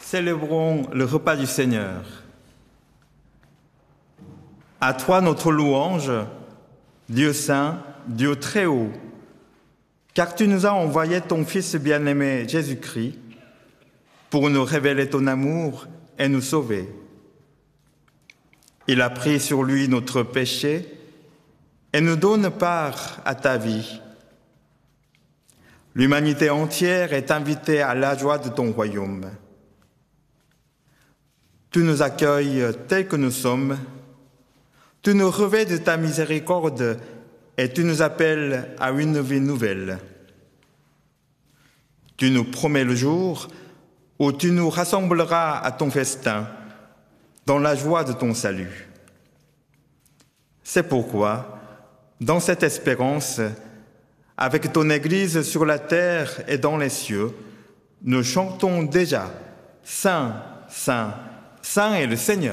Célébrons le repas du Seigneur. À toi notre louange, Dieu saint, Dieu très haut, car tu nous as envoyé ton Fils bien-aimé Jésus-Christ pour nous révéler ton amour et nous sauver. Il a pris sur lui notre péché et nous donne part à ta vie. L'humanité entière est invitée à la joie de ton royaume. Tu nous accueilles tels que nous sommes, tu nous revêts de ta miséricorde et tu nous appelles à une vie nouvelle. Tu nous promets le jour où tu nous rassembleras à ton festin, dans la joie de ton salut. C'est pourquoi, dans cette espérance, avec ton Église sur la terre et dans les cieux, nous chantons déjà « Saint, Saint, Saint est le Seigneur ».